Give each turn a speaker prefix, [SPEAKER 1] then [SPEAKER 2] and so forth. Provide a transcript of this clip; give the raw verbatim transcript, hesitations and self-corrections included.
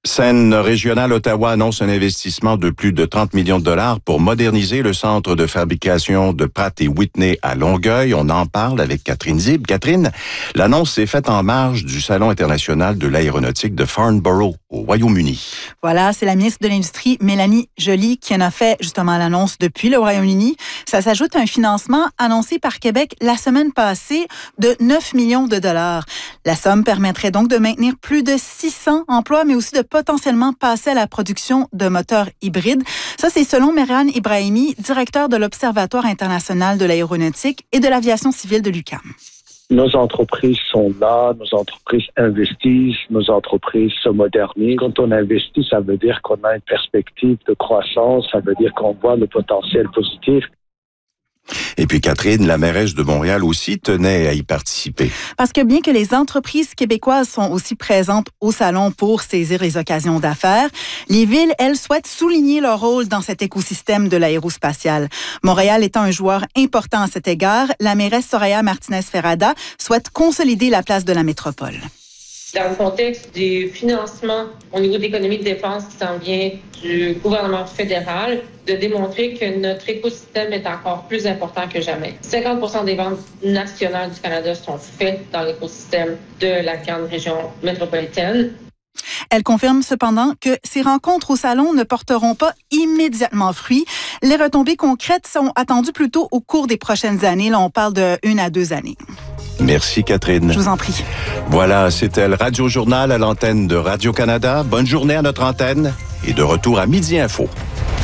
[SPEAKER 1] Scène régionale Ottawa annonce un investissement de plus de trente millions de dollars pour moderniser le centre de fabrication de Pratt et Whitney à Longueuil. On en parle avec Catherine Zib. Catherine, l'annonce s'est faite en marge du Salon international de l'aéronautique de Farnborough au Royaume-Uni.
[SPEAKER 2] Voilà, c'est la ministre de l'Industrie, Mélanie Joly, qui en a fait justement l'annonce depuis le Royaume-Uni. Ça s'ajoute à un financement annoncé par Québec la semaine passée de neuf millions de dollars. La somme permettrait donc de maintenir plus de six cents emplois, mais aussi de potentiellement passer à la production de moteurs hybrides. Ça, c'est selon Merian Ibrahimi, directeur de l'Observatoire international de l'aéronautique et de l'aviation civile de l'U Q A M.
[SPEAKER 3] Nos entreprises sont là, nos entreprises investissent, nos entreprises se modernisent. Quand on investit, ça veut dire qu'on a une perspective de croissance, ça veut dire qu'on voit le potentiel positif.
[SPEAKER 1] Et puis Catherine, la mairesse de Montréal aussi tenait à y participer.
[SPEAKER 2] Parce que bien que les entreprises québécoises sont aussi présentes au salon pour saisir les occasions d'affaires, les villes, elles, souhaitent souligner leur rôle dans cet écosystème de l'aérospatial. Montréal étant un joueur important à cet égard, la mairesse Soraya Martinez-Ferrada souhaite consolider la place de la métropole.
[SPEAKER 4] Dans le contexte du financement au niveau de l'économie de défense qui s'en vient du gouvernement fédéral, de démontrer que notre écosystème est encore plus important que jamais. cinquante pour cent des ventes nationales du Canada sont faites dans l'écosystème de la grande région métropolitaine.
[SPEAKER 2] Elle confirme cependant que ces rencontres au salon ne porteront pas immédiatement fruit. Les retombées concrètes sont attendues plutôt au cours des prochaines années. Là, on parle de une à deux années.
[SPEAKER 1] Merci Catherine.
[SPEAKER 2] Je vous en prie.
[SPEAKER 1] Voilà, c'était le Radio Journal à l'antenne de Radio-Canada. Bonne journée à notre antenne et de retour à Midi Info.